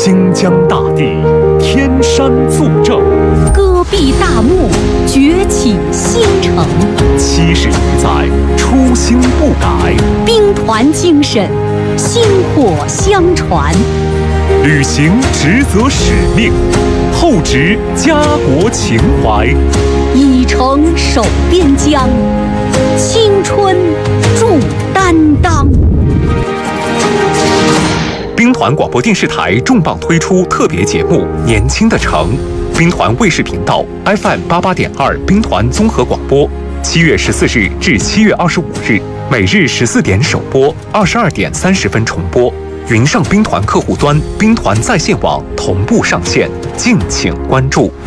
新疆大地，天山作证， 戈壁大漠，崛起新城。 70余载，初心不改， 兵团精神，薪火相传。 履行职责使命，厚植家国情怀， 以诚守边疆，青春铸担当。 兵团广播电视台重磅推出特别节目《年轻的城》，兵团卫视频道 FM88.2兵团综合广播，7月14日至7月25日，每日14点首播，22点30分重播。云上兵团客户端、兵团在线网同步上线，敬请关注。